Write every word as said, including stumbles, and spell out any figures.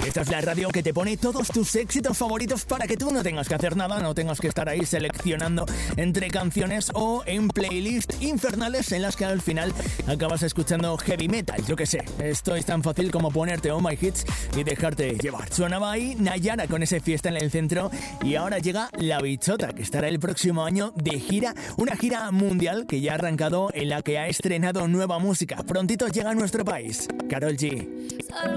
Esta es la radio que te pone todos tus éxitos favoritos para que tú no tengas que hacer nada, no tengas que estar ahí seleccionando entre canciones o en playlists infernales en las que al final acabas escuchando heavy metal. Yo que sé, esto es tan fácil como ponerte Oh My Hits y dejarte llevar. Sonaba ahí Nayara con ese Fiesta en el Centro y ahora llega La Bichota, que estará el próximo año de gira, una gira mundial que ya ha arrancado, en la que ha estrenado nueva música. Prontito llega a nuestro país. Karol G.